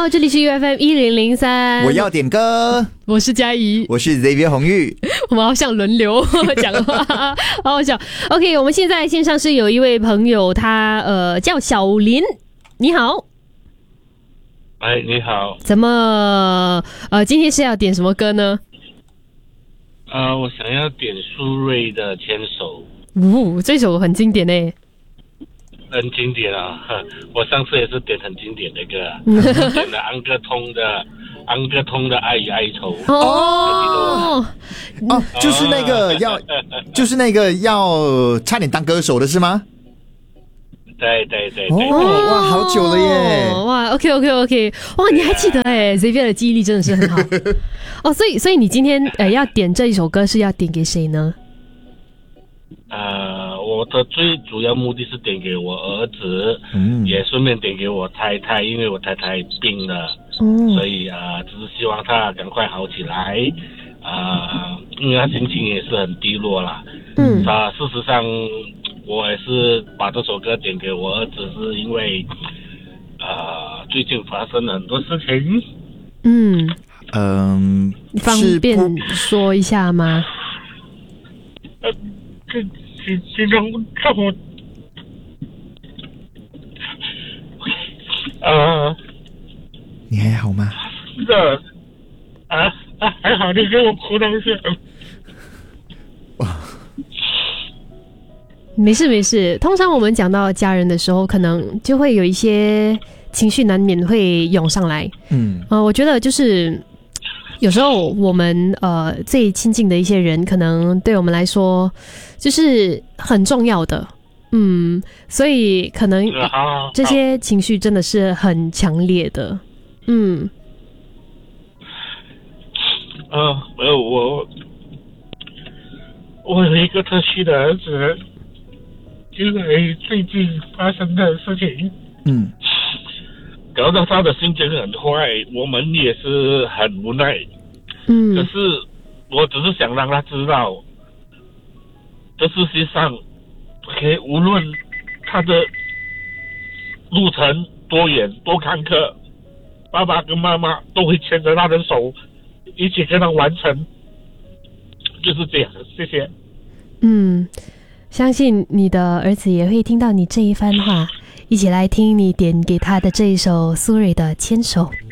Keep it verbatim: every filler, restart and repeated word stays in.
好，这里是 U F M 一零零三， 我要点歌， 我是嘉怡， 我是 Xavier 红玉， 我们好像轮流讲话，好好笑。OK， 我们现在线上是有一位朋友，他呃叫小林，你好。 哎，你好。 怎么呃今天是要点什么歌呢？ 呃，我想要点苏芮的《牵手》。 呜、哦，这首很经典诶。 很经典啊！我上次也是点很经典的歌、啊，点了安哥通的安哥通的《爱与哀愁》。 哦哦，就是那个要，就是那个要差点当歌手的是吗？ 对对对对。 哦，哇，好久了耶！ 哇 ，OK OK OK， 哇，你还记得哎 ，Xavier 的记忆力真的是很好。哦，所以所以你今天呃要点这一首歌是要点给谁呢？ 呃，我的最主要目的是点给我儿子， 嗯， 也顺便点给我太太，因为我太太病了， 嗯， 所以啊、呃，只是希望她赶快好起来，啊、呃，因为她心情也是很低落啦。 嗯， 啊，事实上，我也是把这首歌点给我儿子，是因为，呃，最近发生了很多事情。 嗯嗯， 方便说一下吗？ 呃，这其其中让我，呃， 你还好吗？ 这啊啊还好，你给我哭东西。 哇， 没事没事，通常我们讲到家人的时候，可能就会有一些情绪难免会涌上来。 嗯， 呃，我觉得就是有时候我们呃最亲近的一些人，可能对我们来说就是很重要的，嗯，所以可能这些情绪真的是很强烈的，嗯。 呃，我我我有一个特需的儿子，因为最近发生的事情， 嗯， 搞到他的心情很坏，我们也是很无奈。 嗯， 可是我只是想让他知道，这世界上 ，OK， 无论他的路程多远多坎坷，爸爸跟妈妈都会牵着他的手，一起跟他完成。就是这样，谢谢。 嗯，相信你的儿子也会听到你这一番话，一起来听你点给他的这一首苏芮的《牵手》。